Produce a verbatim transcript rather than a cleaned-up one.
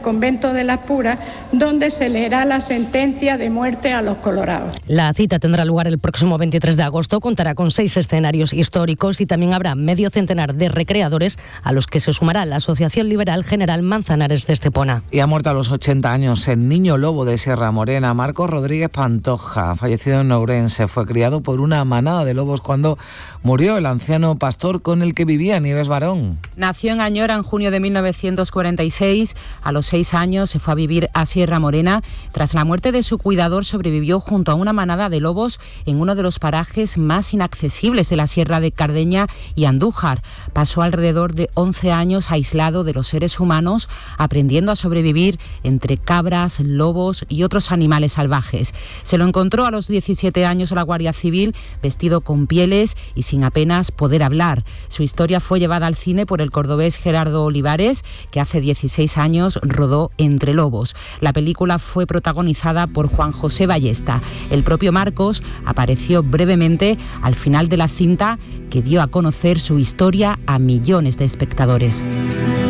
convento de las Puras, donde se leerá la sentencia de muerte a los colorados. La cita tendrá lugar el próximo veintitrés de agosto, contará con seis escenarios históricos y también habrá medio centenar de recreadores, a los que se sumará la Asociación Liberal General Manzanares de Estepona. Y ha muerto a los ochenta años el niño lobo de Sierra Morena, Marcos Rodríguez Pantoja, fallecido en Ourense. Fue criado por una manada de lobos cuando murió el anciano pastor con el que vivía, Nieves Barón. Nació en Añora en junio de mil novecientos cuarenta y seis. A los seis años se fue a vivir a Sierra Morena. Tras la muerte de su cuidador, sobrevivió junto a una manada de lobos en uno de los parajes más inaccesibles de la Sierra de Cardeña y Andújar. Pasó alrededor de once años aislado de los seres humanos, aprendiendo a sobrevivir entre cabras, lobos y otros animales salvajes. Se lo encontró a los diecisiete años la Guardia Civil, vestido con pieles y sin apenas poder hablar. Su historia fue llevada al cine por el cordobés Gerardo Olivares, que hace dieciséis años rodó Entre lobos. La película fue protagonizada por Juan José Ballesta. El propio Marcos apareció brevemente al final de la cinta, que dio a conocer su historia a millones de espectadores.